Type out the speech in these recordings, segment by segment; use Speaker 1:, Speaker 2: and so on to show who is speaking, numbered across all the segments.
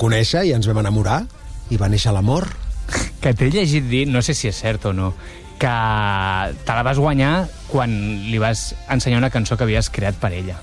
Speaker 1: conèixer i ens vam enamorar i va néixer l'amor.
Speaker 2: Que t'he llegit dir, no sé si és cert o no, que te la vas guanyar quan li vas ensenyar una cançó que havies creat per ella.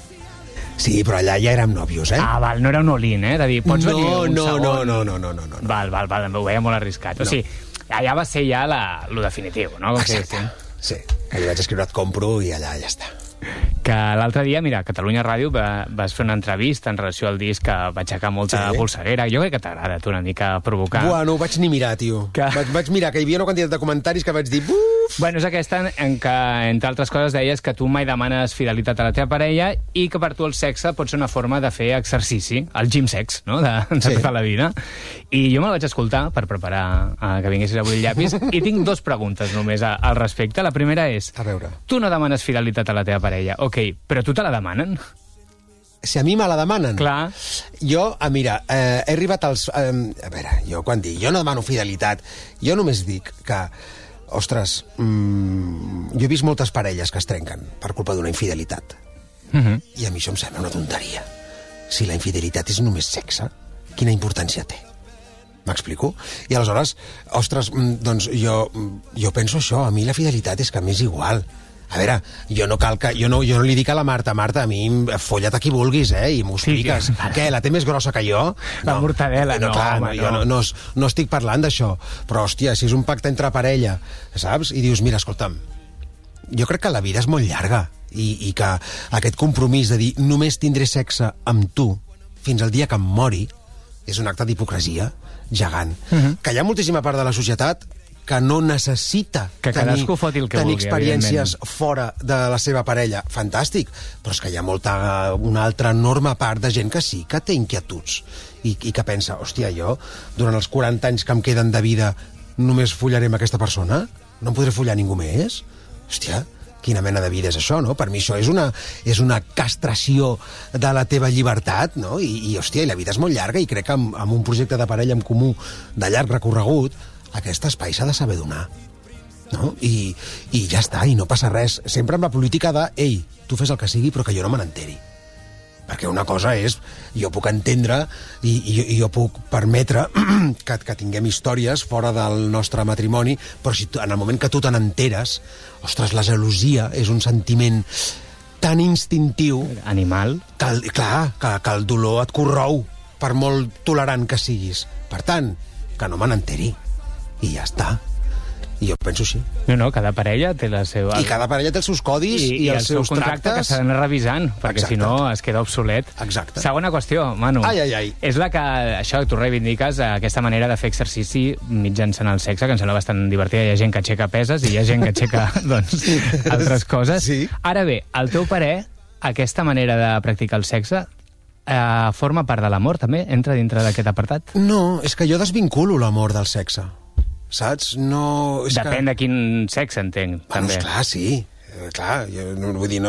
Speaker 1: Sí, però allà ja érem nòvios,
Speaker 2: Ah, val, no era un all-in, de dir, pots venir un segon?
Speaker 1: No.
Speaker 2: Val, ho veia molt arriscat. O sigui, allà va ser ja lo definitiu, no?
Speaker 1: Exacte, sí. Allà vaig escriure Et compro i allà ja està.
Speaker 2: Que l'altre dia, mira, a Catalunya Ràdio vas fer una entrevista en relació al disc que va aixecar molta polseguera. Jo crec que t'agrada, tu, una mica provocar.
Speaker 1: No ho vaig ni mirar, tio. Vaig mirar que hi havia una quantitat de comentaris que vaig dir...
Speaker 2: Bueno, és aquesta en què, entre altres coses, deies que tu mai demanes fidelitat a la teva parella i que per tu el sexe pot ser una forma de fer exercici, el gym sex, no?, de tota la vida. I jo me'l vaig escoltar per preparar que vinguessis avui el llapis i tinc 2 preguntes només al respecte. La primera és...
Speaker 1: A veure.
Speaker 2: Tu no demanes fidelitat a la teva parella, ok, però tu te la demanen?
Speaker 1: Si a mi me la demanen?
Speaker 2: Clar.
Speaker 1: Jo, mira, he arribat als... a veure, jo quan dic, jo no demano fidelitat, jo només dic que, ostres, jo he vist moltes parelles que es trenquen per culpa d'una infidelitat. I a mi això em sembla una tonteria. Si la infidelitat és només sexe, quina importància té? M'explico? I aleshores, ostres, doncs jo penso això, a mi la fidelitat és que m'és igual. A veure, jo no li dic a la Marta, a mi folla't a qui vulguis, i m'ho expliques. Sí, què, la té més grossa que jo?
Speaker 2: La mortadela, no,
Speaker 1: home, no. No estic parlant d'això. Però, hòstia, si és un pacte entre parella, saps? I dius, mira, escolta'm, jo crec que la vida és molt llarga i que aquest compromís de dir només tindré sexe amb tu fins al dia que em mori és un acte d'hipocresia gegant. Que hi ha moltíssima part de la societat que no necessita tenir experiències fora de la seva parella. Fantàstic, però és que hi ha una altra enorme part de gent que sí que té inquietuds i que pensa, hòstia, jo durant els 40 anys que em queden de vida només follaré amb aquesta persona? No em podré follar ningú més? Hòstia, quina mena de vida és això, no? Per mi això és una castració de la teva llibertat, no? I hòstia, la vida és molt llarga i crec que amb un projecte de parella en comú de llarg recorregut aquest espai s'ha de saber donar, no? I ja està, i no passa res. Sempre amb la política de, ei, tu fes el que sigui, però que jo no me n'enteri. Perquè una cosa és, jo puc entendre i jo puc permetre que tinguem històries fora del nostre matrimoni, però si en el moment que tu te n'enteres, ostres, la gelosia és un sentiment tan instintiu...
Speaker 2: Animal.
Speaker 1: Clar, que el dolor et corrou, per molt tolerant que siguis. Per tant, que no me n'enteri. I ja està. I jo penso així.
Speaker 2: No, cada parella té la seva...
Speaker 1: I cada parella té els seus codis i els seus
Speaker 2: contracte
Speaker 1: tractes.
Speaker 2: Que s'ha d'anar revisant, perquè si no es queda obsolet.
Speaker 1: Exacte.
Speaker 2: Segona qüestió, Manu.
Speaker 1: Ai.
Speaker 2: És la que, això, tu reivindiques, aquesta manera de fer exercici mitjançant el sexe, que em sembla bastant divertida. Hi ha gent que aixeca peses i hi ha gent que aixeca, doncs, altres coses.
Speaker 1: Sí.
Speaker 2: Ara bé, al teu parer, aquesta manera de practicar el sexe forma part de l'amor, també? Entra dintre d'aquest apartat?
Speaker 1: No, és que jo desvinculo l'amor del sexe. Saps? No...
Speaker 2: Depèn de quin sexe, entenc, també.
Speaker 1: Esclar, sí. Clar, vull dir,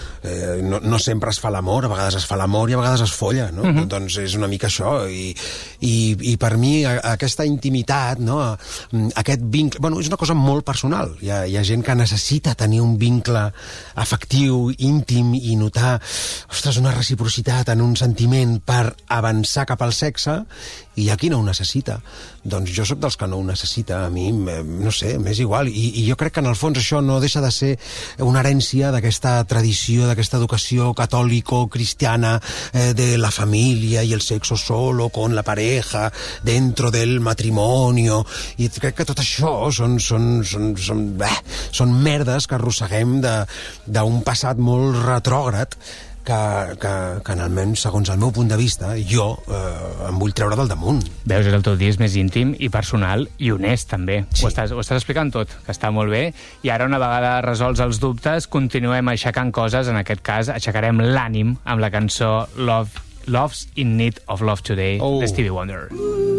Speaker 1: no sempre es fa l'amor, a vegades es fa l'amor i a vegades es folla, no? Doncs és una mica això, i per mi aquesta intimitat, no? Aquest vincle... Bueno, és una cosa molt personal. Hi ha gent que necessita tenir un vincle afectiu, íntim, i notar, ostres, una reciprocitat en un sentiment per avançar cap al sexe, i hi ha qui no ho necessita. Doncs jo sóc dels que no ho necessita. A mi, no sé, m'és igual. I jo crec que en el fons això no deixa de ser una herència d'aquesta tradició, d'aquesta educació catòlico-cristiana de la família i el sexo solo con la pareja dentro del matrimonio, i crec que tot això són merdes que arrosseguem d'un passat molt retrògrad que almenys, segons el meu punt de vista, jo em vull treure del damunt.
Speaker 2: Veus, és el teu disc més íntim i personal i honest, també. Sí. Ho estàs explicant tot, que està molt bé. I ara, una vegada resolts els dubtes, continuem aixecant coses. En aquest cas, aixecarem l'ànim amb la cançó Love's in Need of Love Today, de Stevie Wonder.